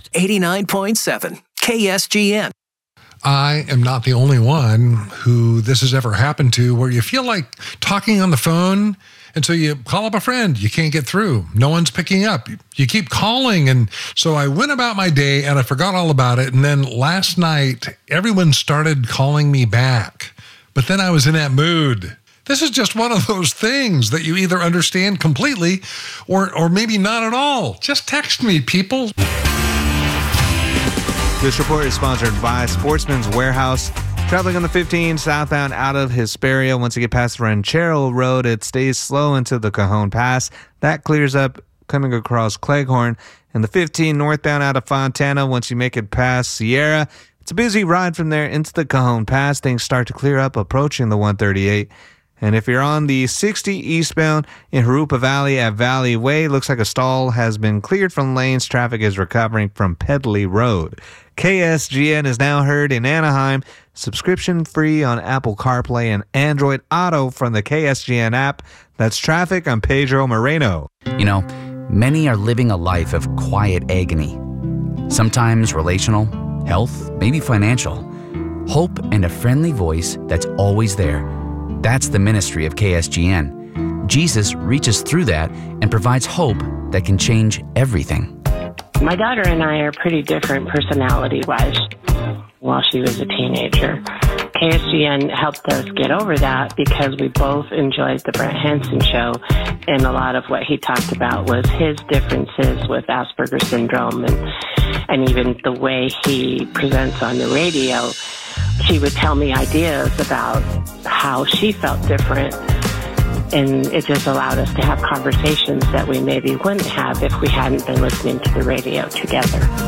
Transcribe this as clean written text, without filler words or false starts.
89.7 KSGN. I am not the only one who this has ever happened to, where you feel like talking on the phone, and so you call up a friend, you can't get through. No one's picking up. You keep calling, and so I went about my day, and I forgot all about it, and then last night, everyone started calling me back, but then I was in that mood. This is just one of those things that you either understand completely or maybe not at all. Just text me, people. This report is sponsored by Sportsman's Warehouse. Traveling on the 15 southbound out of Hesperia, once you get past Ranchero Road, it stays slow into the Cajon Pass. That clears up coming across Cleghorn. And the 15 northbound out of Fontana, once you make it past Sierra, it's a busy ride from there into the Cajon Pass. Things start to clear up approaching the 138. And if you're on the 60 eastbound in Jurupa Valley at Valley Way, looks like a stall has been cleared from lanes. Traffic is recovering from Pedley Road. KSGN is now heard in Anaheim. Subscription free on Apple CarPlay and Android Auto from the KSGN app. That's traffic. I'm Pedro Moreno. You know, many are living a life of quiet agony. Sometimes relational, health, maybe financial. Hope and a friendly voice that's always there. That's the ministry of KSGN. Jesus reaches through that and provides hope that can change everything. My daughter and I are pretty different personality-wise while she was a teenager. KSGN helped us get over that because we both enjoyed the Brent Hansen show, and a lot of what he talked about was his differences with Asperger's syndrome and even the way he presents on the radio. She would tell me ideas about how she felt different, and it just allowed us to have conversations that we maybe wouldn't have if we hadn't been listening to the radio together.